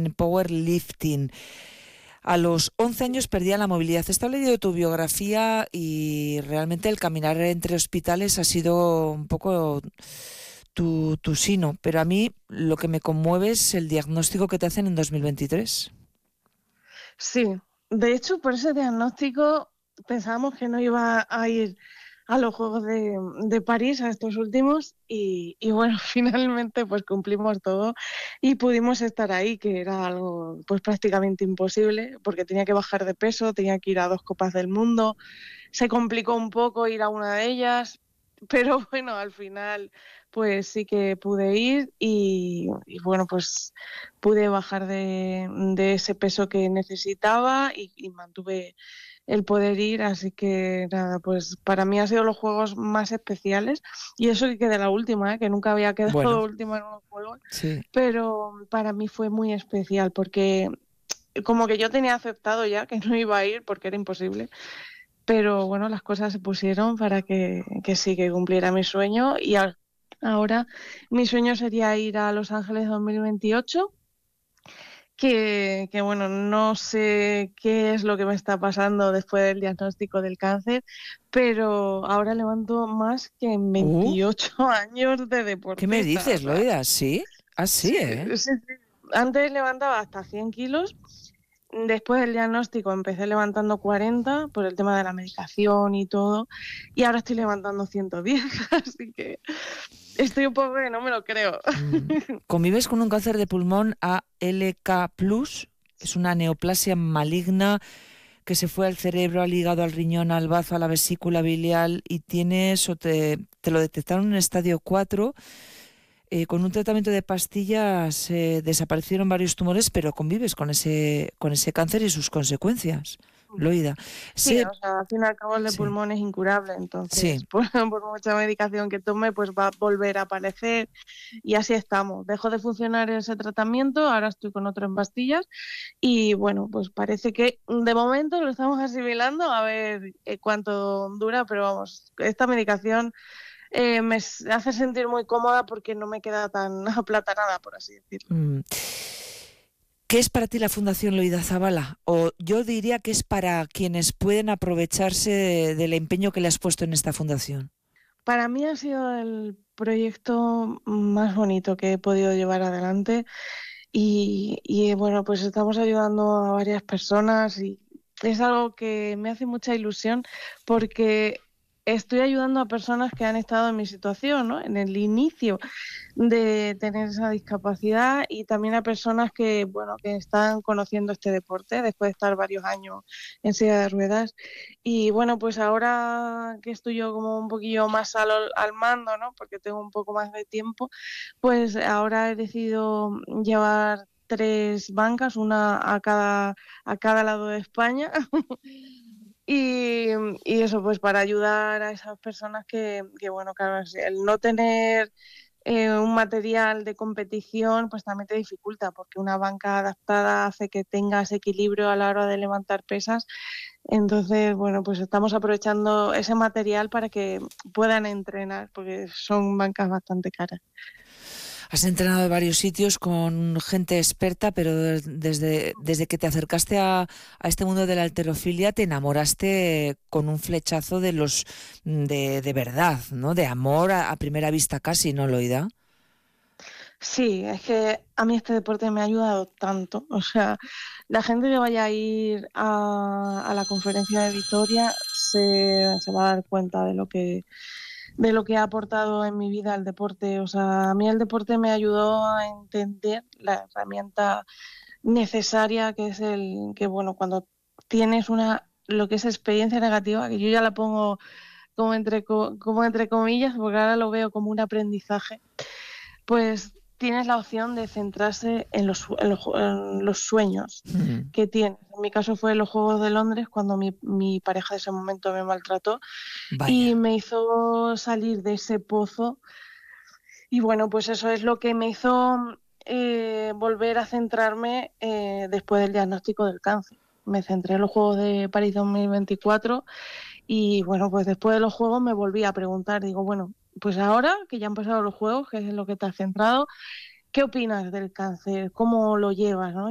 en powerlifting. A los 11 años perdía la movilidad. He estado leyendo tu biografía y realmente el caminar entre hospitales ha sido un poco tu sino. Pero a mí lo que me conmueve es el diagnóstico que te hacen en 2023. Sí, de hecho, por ese diagnóstico pensábamos que no iba a ir a los Juegos de París, a estos últimos, y bueno, finalmente pues cumplimos todo y pudimos estar ahí, que era algo pues prácticamente imposible, porque tenía que bajar de peso, tenía que ir a 2 Copas del Mundo, se complicó un poco ir a una de ellas, pero bueno, al final pues sí que pude ir y bueno, pues pude bajar de ese peso que necesitaba y mantuve el poder ir, así que nada, pues para mí han sido los juegos más especiales y eso que quedé la última, que nunca había quedado Bueno, última en unos juegos, sí. pero para mí fue muy especial porque como que yo tenía aceptado ya que no iba a ir porque era imposible, pero bueno, las cosas se pusieron para que sí, que cumpliera mi sueño y ahora mi sueño sería ir a Los Ángeles 2028. Que bueno, no sé qué es lo que me está pasando después del diagnóstico del cáncer, pero ahora levanto más que en Uh, 28 años de ¿Qué me deportista. O dices, sea, Loida? ¿Sí? Así, sí, ¿eh? sí, sí. Antes levantaba hasta 100 kilos, después del diagnóstico empecé levantando 40 por el tema de la medicación y todo, y ahora estoy levantando 110, así que estoy un poco que no me lo creo. Convives con un cáncer de pulmón ALK+, es una neoplasia maligna que se fue al cerebro, al hígado, al riñón, al bazo, a la vesícula biliar y tienes, te lo detectaron en estadio 4. Con un tratamiento de pastillas desaparecieron varios tumores, pero convives con ese cáncer y sus consecuencias, Loida. Sí, Sí, o sea, al fin y al cabo el de sí, pulmón es incurable, sí. entonces por mucha medicación que tome, pues va a volver a aparecer y así estamos. Dejo de funcionar ese tratamiento, ahora estoy con otro en pastillas y bueno, pues parece que de momento lo estamos asimilando a ver cuánto dura, pero vamos, esta medicación hace sentir muy cómoda porque no me queda tan aplatanada, por así decirlo. Mm. ¿Qué es para ti la Fundación Loida Zabala? O yo diría que es para quienes pueden aprovecharse del empeño que le has puesto en esta fundación. Para mí ha sido el proyecto más bonito que he podido llevar adelante. Y bueno, pues estamos ayudando a varias personas y es algo que me hace mucha ilusión porque estoy ayudando a personas que han estado en mi situación, ¿no? En el inicio de tener esa discapacidad y también a personas que, bueno, que están conociendo este deporte después de estar varios años en silla de ruedas. Y bueno, pues ahora que estoy yo como un poquillo más al mando, ¿no? Porque tengo un poco más de tiempo, pues ahora he decidido llevar 3 bancas, una a cada lado de España. Y, y eso, pues para ayudar a esas personas que bueno, claro, el no tener un material de competición, pues también te dificulta, porque una banca adaptada hace que tengas equilibrio a la hora de levantar pesas. Entonces, bueno, pues estamos aprovechando ese material para que puedan entrenar, porque son bancas bastante caras. Has entrenado en varios sitios con gente experta, pero desde que te acercaste a este mundo de la halterofilia te enamoraste con un flechazo de verdad, ¿no? De amor a primera vista casi, ¿no, Loida? Sí, es que a mí este deporte me ha ayudado tanto. O sea, la gente que vaya a ir a la conferencia de Vitoria se va a dar cuenta de lo que ha aportado en mi vida el deporte. O sea, a mí el deporte me ayudó a entender la herramienta necesaria que es el que, bueno, cuando tienes lo que es experiencia negativa, que yo ya la pongo como entre comillas, porque ahora lo veo como un aprendizaje, pues tienes la opción de centrarse en los sueños Mm. que tienes. En mi caso fue los Juegos de Londres, cuando mi pareja de ese momento me maltrató y Vaya. me hizo salir de ese pozo. Y bueno, pues eso es lo que me hizo volver a centrarme después del diagnóstico del cáncer. Me centré en los Juegos de París 2024 y bueno, pues después de los Juegos me volví a preguntar, digo, bueno, pues ahora que ya han pasado los Juegos, que es en lo que te has centrado, ¿qué opinas del cáncer? ¿Cómo lo llevas, no?